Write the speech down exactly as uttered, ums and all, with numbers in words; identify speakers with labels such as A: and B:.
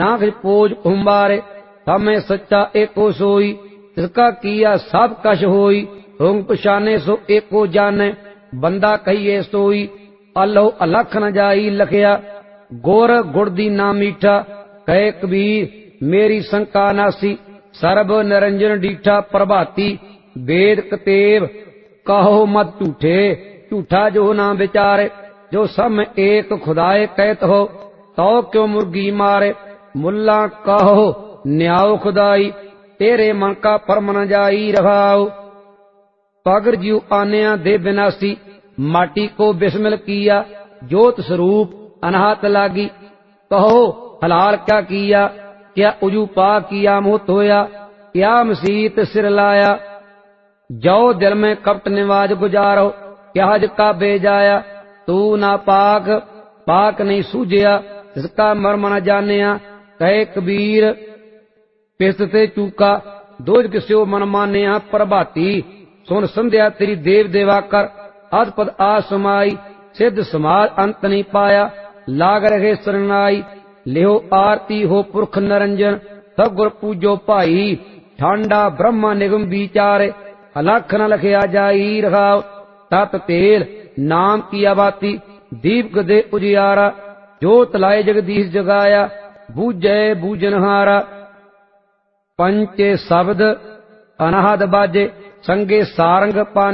A: नाक पोज कुंभारे हमें सच्चा एको सोई इसका किया सब कश होई होंग पछाने सो एको जाने बंदा कहिए सोई अल्लो अलख न जाई लखिया गोर गुड़ दी ना मीठा कहे कबीर मेरी शंका नासी सर्ब निरंजन डीठा प्रभाती वेद कतेव कहो मत झूठे झूठा जो ना विचारे जो सम एक खुदाए कहत हो तो क्यों मुर्गी मारे मुल्ला कहो न्याओ खुदाई तेरे मन का परम न जाई रखाओ पगर जीव आन्या दे विनाशी माटी को बिस्मिल किया ज्योत स्वरूप अनहात लागी कहो हलाल क्या किया क्या उजू पा किया मुहत होया क्या मसीत सिर लाया जाओ दिल में कपट निवाज गुजारो क्या हज का बेजाया तू ना पाक पाक नहीं सूझया इसका मर्म न जानिया कहे कबीर पिसते चूका दोज किस्यो मन मानिया प्रभाती सुन संध्या तेरी देव देवा कर अदपद आ समाई सिद्ध समाज अंत नहीं पाया लाग रहे सरनाई लिहो आरती हो पुरख नरंजन सब गुर पूजो भाई ठांडा ब्रह्मा निगम विचारे अलख न लखिया जाई रखाव तत तेल नाम की आबाती दीप दे उजियारा जोत लाए जगदीश जगाया बूझे बूझनहारा पंचे शब्द अनहद बाजे संगे सारंग पानी